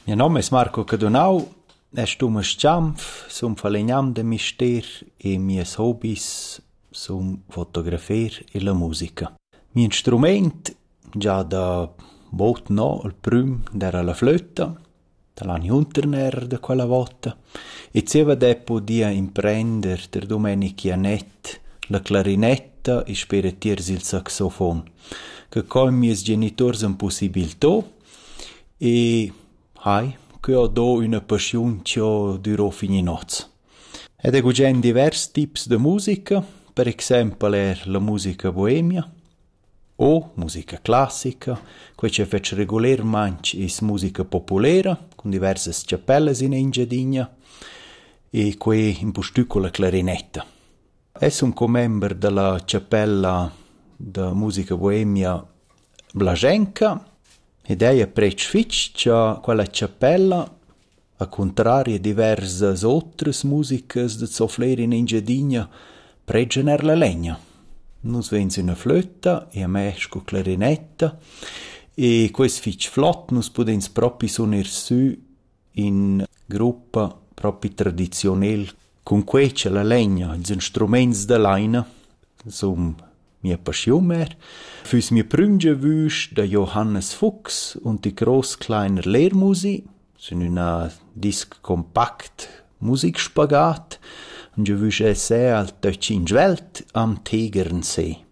Mio nome es Marco Cadonau, estum sciampf, sum falegnam de mister e mies hobbies sum fotografer e la musica. Mi instrument, già da bot no, il prüm d'era la flöta, da l'anni unterner de quella volta, e zeva depo dia imprender der Domenic Janet la clarinetta e speretiers il saxofon, che coi mies genitors un possibilitò e che ho do una passion cio duro fini noz. Ed ego gen divers tips de musica, per exempel la musica boemia, o musica classica, quei ce fec regularmanch is musica populera, con diversas chapelles in Engiadina, e quei in postuco la clarinetta. Es un comember della chapella de musica boemia Blaženka, ed ei prec fitch cha quella chapella, a contraria diversas otras musicas de zofler in Engiadina, pregen la legna. Nus vens una flöta e a mesco clarinetta e quest fitch flott nus podens propi suonir su in gruppa propi tradizionel con quece la legna, ils instruments de laina, sum mia passion mer. Füs mia prümge wüsch da Johannes Fuchs und die Groß-Kleiner Lehrmusik, sind una disc compact Musikspagat, und je wüsch esse al Tötschin Welt am Tegernsee.